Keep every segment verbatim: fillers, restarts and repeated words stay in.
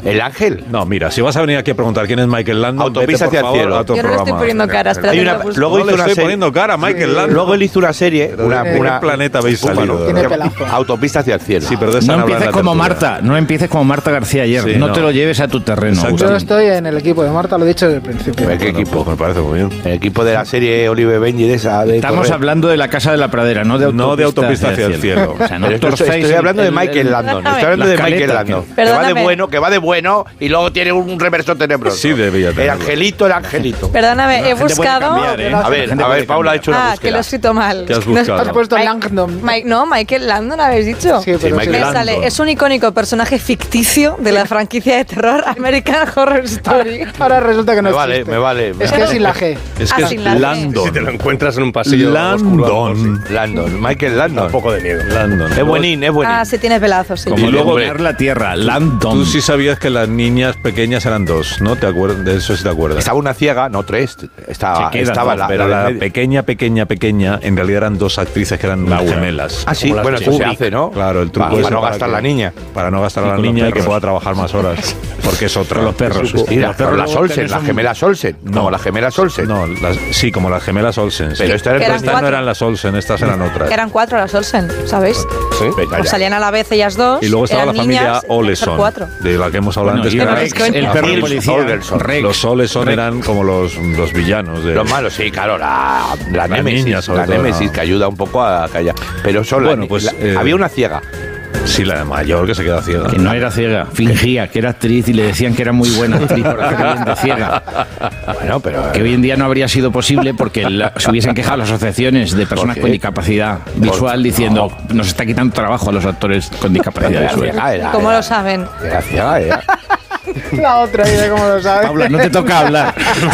¿El ángel? No, mira, si vas a venir aquí a preguntar quién es Michael Landon, Autopista vete, por hacia el favor, cielo. a tu Yo no le estoy programa. poniendo cara, espérate. Hay una- que lo busco. luego No hizo le una estoy serie. poniendo cara a Michael Landon. Luego él hizo una serie, una, ¿De una qué planeta habéis Búfalo. salido? Tiene ¿De- pelazo. Autopista hacia el cielo. Sí, pero de esa No no habla en empieces la como tertulia. Marta, no empieces como Marta García ayer. Sí, no, no. te lo lleves a tu terreno. Exacto. Yo Agustín. estoy en el equipo de Marta, lo he dicho desde el principio. ¿Qué Bueno, equipo? pues me parece muy bien. El equipo de la serie Olive Benji de esa. De Estamos correr. hablando de la Casa de la Pradera, no de autopista, No de autopista hacia el cielo. O sea, no Pero esto- torcéis estoy el- hablando de el- Michael el- Landon. Perdóname. Estoy hablando La de Michael caleta, Landon. que- Que va de Perdóname. bueno, que va de bueno y luego tiene un reverso tenebroso. Sí, debía El tenerlo. angelito, el angelito. Perdóname, he La gente puede buscado... cambiar, ¿eh? A La ver, gente a puede ver, Paula ha cambiar. hecho una Ah, que búsqueda. lo he escrito mal. ¿Qué has No es- buscado? Has puesto Mike- Langdon. Mike- no, Michael Landon habéis dicho. Sí, pero Michael Me sí. Landon. sale, es un icónico personaje ficticio de la franquicia de terror American Horror Story. Ahora resulta que no Me vale, existe. me vale. Es que es sin la G. Es Ah, que sin la es G. Landon. Si te lo encuentras en un pasillo Landon. Landon, Michael Landon. un poco de miedo. Landon. Es buenín, es buenín. Ah, sí, tiene pelazos, sí. Como Y luego hombre, ganar la tierra, Landon. Tú sí sabías que las niñas pequeñas eran dos, ¿no? ¿Te acuerdas? De eso sí te acuerdas. Estaba una ciega, no tres. Estaba, Se quedan estaba dos, la, Pero la la del medio. pequeña, pequeña, pequeña, en realidad eran dos actrices que eran gemelas. Ah, sí, Como las bueno, eso se Kubrick. hace, ¿no? Claro, el truco Para, es para no para gastar que- la niña. Para no gastar a la con los niña y que perros. pueda trabajar más horas. Porque es otra. Los perros. Eso es- Mira, los perros las luego Olsen, tenés las un- gemelas Olsen. No. Como las gemelas Olsen. No, las- sí, como las gemelas Olsen. Pero esto era Que eran Estas cuatro. no eran las Olsen, estas eran otras. Eran cuatro las Olsen, ¿sabéis? Sí, venga, Pues ya. salían a la vez ellas dos. Y luego estaba eran la familia niñas, ser Oleson, cuatro. de la que hemos hablado Bueno, antes. y que no eran- es coña. el perro Nils policía. Holgersson. Rex. Los Oleson Rex. eran como los, los villanos. De, Los malos, sí, claro, la, la Las Némesis, niñas, sobre la todo, Némesis ¿no? que ayuda un poco a callar. Pero son Bueno, las- pues, la- eh, había una ciega. Sí, la mayor que se queda ciega. Que no era ciega, fingía que era actriz y le decían que era muy buena actriz por hacer bien de ciega. Bueno, pero Que hoy en día no habría sido posible porque la- se hubiesen quejado las asociaciones de personas qué? con discapacidad visual diciendo nos está quitando trabajo a los actros con discapacidad era visual. ciega, era, ¿Cómo era- lo saben? Era ciega, era. La otra, y cómo lo sabes. Paula, no te toca hablar.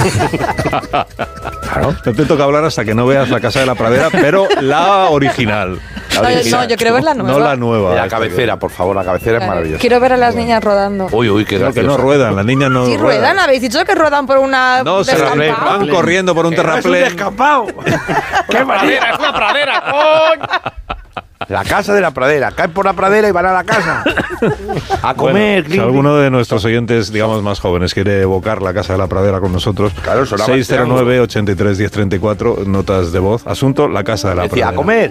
Claro. No te toca hablar hasta que no veas La Casa de la Pradera, pero la original. La No, original. no, yo quiero ver la nueva. No la nueva. La esta cabecera, por favor, la cabecera es Claro. maravillosa. Quiero ver a las niñas rodando. Uy, uy, qué Creo que graciosa. no ruedan, las niñas no Sí, ruedan, habéis dicho que ruedan por una No, se descampado. van corriendo por un Que no es un terraplén. descampado. ¡Qué pradera! ¡Es una pradera, coño! La casa de la pradera. Caen por la pradera y van a la casa. A comer. Bueno, si alguno de nuestros oyentes, digamos más jóvenes, quiere evocar La Casa de la Pradera con nosotros, Claro, sonaba seis cero nueve, ochenta y tres, diez treinta y cuatro, notas de voz. Asunto, La Casa de la Decía, Pradera. a comer.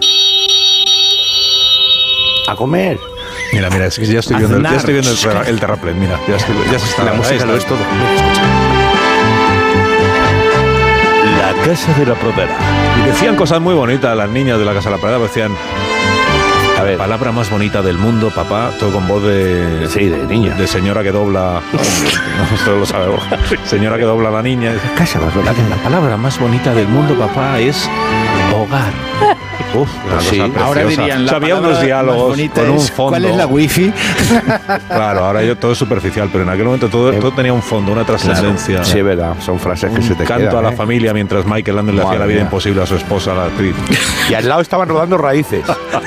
A comer. Mira, mira, es que ya estoy viendo, el, ya estoy viendo el, terra- el terraplén, mira, ya, estoy- ya se está. La ahí música está. lo es todo. La Casa de la Pradera. Y decían cosas muy bonitas las niñas de La Casa de la Pradera, decían, A ver. palabra más bonita del mundo, papá, todo con voz de... Sí, de niña. De señora que dobla... No, esto lo sabe Borja. Señora que dobla a la niña. Casa más bonita. La palabra más bonita del mundo, papá, es hogar. Uf, una Sí. cosa Ahora preciosa. dirían O la sea, había palabra unos más diálogos bonita con un es, fondo. ¿cuál es la wifi? Claro, ahora yo todo es superficial, pero en aquel momento todo, todo tenía un fondo, una trascendencia. Sí, es verdad. Son frases que se te Canto quedan. a la ¿eh? familia mientras Michael Landon le hacía Madre la vida mía. imposible a su esposa, la actriz. Y al lado estaban rodando raíces.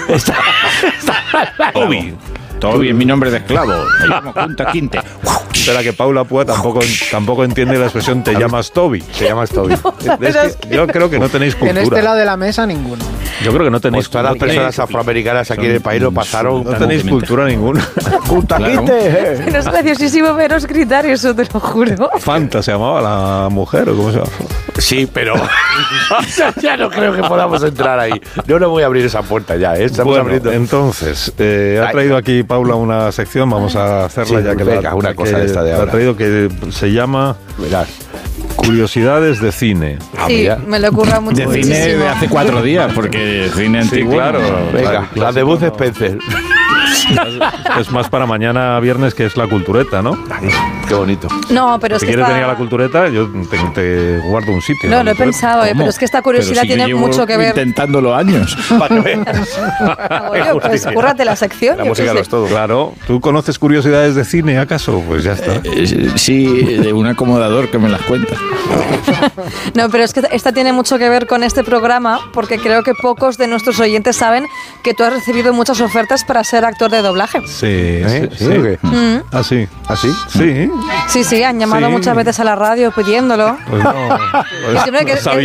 Toby. Toby es mi nombre de esclavo. Me llamo Punta Quinte. Espera que Paula Púa tampoco, tampoco entiende la expresión te llamas Toby. Se llama Toby. Es que yo creo que no tenéis En este cultura. lado de la mesa, ninguno. Yo creo que no tenéis Pues todas las cultura. personas afroamericanas aquí en el país lo pasaron. No tenéis cultura ninguna. ¡Punta Claro. Quinte! Pero es graciosísimo veros gritar eso, te lo juro. Fanta se llamaba la mujer, ¿o cómo se llama? Sí, pero ya no creo que podamos entrar ahí. Yo no voy a abrir esa puerta ya, ¿eh? Estamos Bueno, abriendo. entonces, eh, ha traído aquí Paula una sección, vamos a hacerla Sí, ya que venga, la, una que cosa de esta de la ha ahora. traído que se llama Verás. Curiosidades de cine. Ah, Sí, mira. me lo ocurra mucho. De cine muchísimo. de hace cuatro días, porque cine Sí, antiguo. claro. Venga, Claro, la de Buzz Spencer. Es más para mañana viernes, que es la cultureta, ¿no? Qué bonito. No, pero es Si que quieres esta- venir a la cultureta, yo te, te guardo un sitio. No, en la lo he cultureta. pensado, eh, ¿Cómo? pero es que esta curiosidad Pero si yo tiene llevo mucho que ver. intentándolo años. Ah, bueno, pues cúrrate la sección. La yo música qué lo sé. es todo. Claro, ¿tú conoces curiosidades de cine, acaso? Pues ya está. Eh, Sí, de un acomodador que me las cuenta. No, pero es que esta tiene mucho que ver con este programa, porque creo que pocos de nuestros oyentes saben que tú has recibido muchas ofertas para ser actor de doblaje. Sí, ¿Eh? sí, ¿Sí o qué? Mm. ¿Ah, sí? ¿Ah, sí? Sí. Sí, sí, han llamado Sí. muchas veces a la radio pidiéndolo. Pues no. Y siempre que- no sabía.